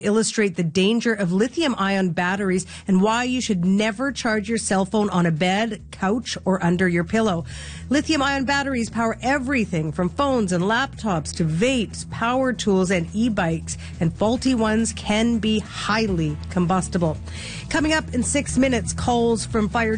illustrate the danger of lithium-ion batteries and why you should never charge your cell phone on a bed, couch, or under your pillow. Lithium-ion batteries power everything from phones and laptops to vapes, power tools, and e-bikes, and faulty ones can be highly combustible. Coming up in 6 minutes, calls from fire